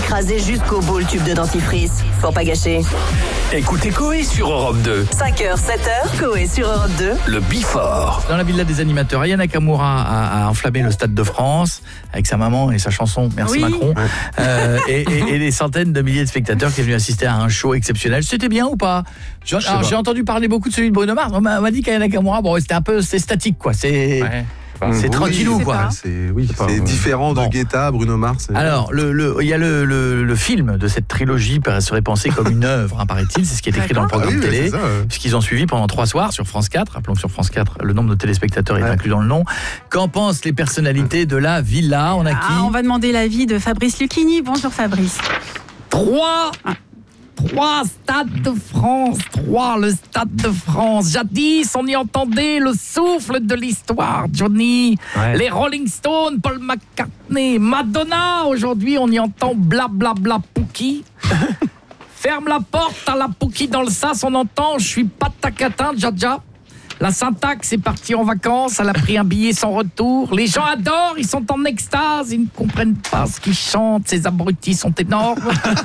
écraser jusqu'au bout le tube de dentifrice. Pour pas gâcher. Écoutez Coé sur Europe 2. 5h, 7h, Coé sur Europe 2. Le Bifort. Dans la villa des animateurs, Aya Nakamura a enflammé le Stade de France avec sa maman et sa chanson Merci Macron. Et des centaines de milliers de spectateurs qui sont venus assister à un show exceptionnel. C'était bien ou pas? J'ai entendu parler beaucoup de celui de Bruno Mars. On m'a dit qu'Aya Nakamura, c'était statique quoi. C'est tranquillou quoi. C'est différent de Guetta, Bruno Mars. Alors, il y a le film de cette trilogie serait pensé comme une œuvre, paraît-il, c'est ce qui est écrit dans le programme télé, puisqu'ils ont suivi pendant 3 soirs sur France 4. Rappelons que sur France 4, le nombre de téléspectateurs est inclus dans le nom. Qu'en pensent les personnalités de la villa? On a qui? On va demander l'avis de Fabrice Lucchini. Bonjour Fabrice. 3 Stades de France, 3 le Stade de France. Jadis, on y entendait le souffle de l'histoire, Johnny. Les Rolling Stones, Paul McCartney, Madonna. Aujourd'hui, on y entend blablabla Pouki. Ferme la porte à la Pouki dans le sas, on entend je suis pas tacatin, Dja. La syntaxe est partie en vacances, elle a pris un billet sans retour. Les gens adorent, ils sont en extase, ils ne comprennent pas ce qu'ils chantent, ces abrutis sont énormes.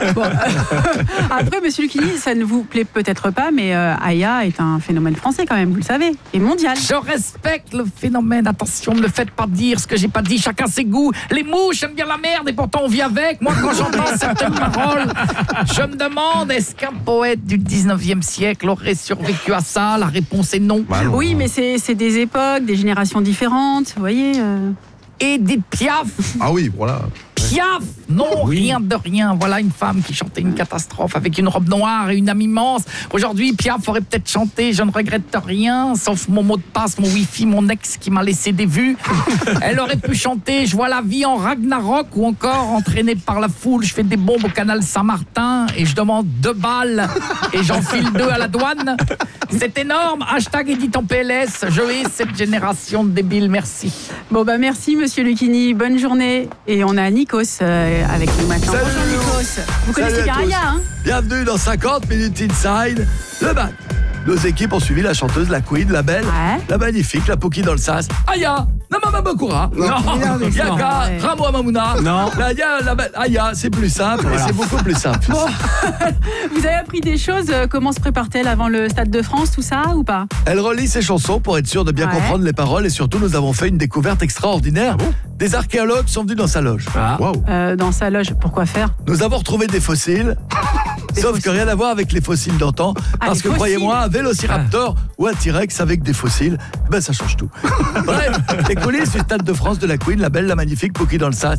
Après, monsieur Lucchini, ça ne vous plaît peut-être pas, mais Aya est un phénomène français quand même, vous le savez, et mondial. Je respecte le phénomène, attention, ne me faites pas dire ce que j'ai pas dit, chacun ses goûts. Les mouches aiment bien la merde et pourtant on vit avec. Moi, quand j'entends certaines paroles, je me demande, est-ce qu'un poète du 19e siècle aurait survécu à ça? La réponse est non. Oui, mais c'est des époques, des générations différentes, vous voyez. Et des Piaf. Ah oui, voilà. Piaf, non, rien de rien. Voilà une femme qui chantait une catastrophe avec une robe noire et une âme immense. Aujourd'hui, Piaf aurait peut-être chanté je ne regrette rien, sauf mon mot de passe, mon wifi, mon ex qui m'a laissé des vues. Elle aurait pu chanter je vois la vie en Ragnarok, ou encore entraînée par la foule, je fais des bombes au canal Saint-Martin et je demande 2 balles et j'enfile 2 à la douane. C'est énorme. Hashtag Edith en PLS. Je hais cette génération de débiles. Merci. Bon merci monsieur Lucchini. Bonne journée. Et on a Nikos avec nous maintenant. Salut, bonjour Nikos. Vous connaissez bien Aya, hein? Bienvenue dans 50 minutes inside. Le bac. Nos équipes ont suivi la chanteuse, la queen, la belle, la magnifique, la Pouki dans le sas. Aya, Namama Bakura. Yaka, Ramo Mamouna. Non. Aya, c'est plus simple et c'est beaucoup plus simple. Bon. Vous avez appris des choses. Comment se prépare-t-elle avant le Stade de France, tout ça, ou pas? Elle relit ses chansons pour être sûre de bien comprendre les paroles et surtout, nous avons fait une découverte extraordinaire. Des archéologues sont venus dans sa loge. Dans sa loge, pourquoi faire? Nous avons retrouvé des fossiles. Sauf que rien à voir avec les fossiles d'antan. Parce que croyez-moi, un vélociraptor ou un T-Rex avec des fossiles, ça change tout. Bref, les coulisses du Stade de France de la Queen, la belle, la magnifique, Pouki dans le sas.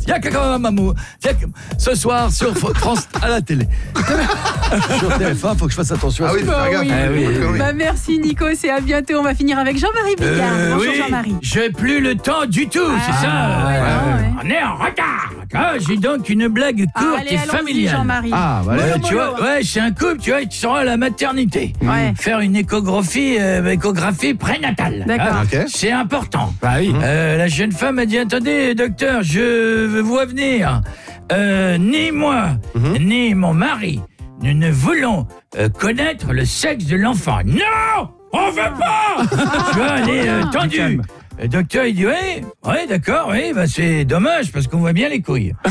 Ce soir sur France à la télé. Sur TF1, faut que je fasse attention à ça. Merci Nikos et à bientôt. On va finir avec Jean-Marie Bigard. Bonjour Jean-Marie. J'ai plus le temps du tout, c'est ça. On est en retard. J'ai donc une blague courte et familiale. Jean-Marie. Tu vois, c'est un couple, tu vois, qui sera à la maternité. Faire une échographie prénatale. D'accord. C'est important. La jeune femme a dit attendez, docteur, je vois venir. Ni moi, ni mon mari, nous ne voulons connaître le sexe de l'enfant. Non, on veut pas. Tu vois, elle est tendue. Le docteur, il dit oui, d'accord, c'est dommage parce qu'on voit bien les couilles.